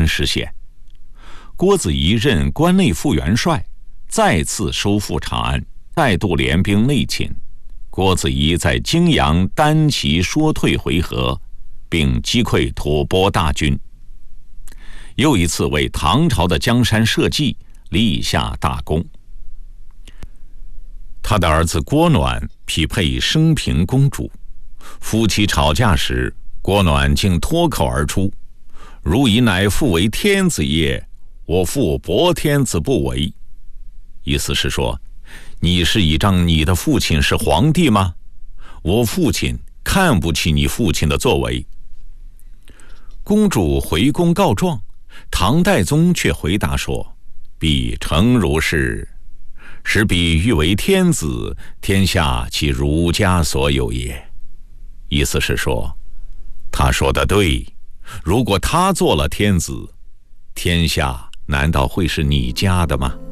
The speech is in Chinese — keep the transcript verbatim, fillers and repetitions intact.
难实现。郭子仪任关内副元帅，再次收复长安，再度联兵内侵。郭子仪在泾阳单骑说退回纥，并击溃吐蕃大军，又一次为唐朝的江山社稷立下大功。他的儿子郭暖匹配升平公主，夫妻吵架时，郭暖竟脱口而出：“如以乃父为天子也，我父薄天子不为。”意思是说，你是倚仗你的父亲是皇帝吗？我父亲看不起你父亲的作为。公主回宫告状，唐代宗却回答说：“必诚如是，使彼欲为天子，天下其儒家所有也。”意思是说，他说的对，如果他做了天子，天下难道会是你家的吗？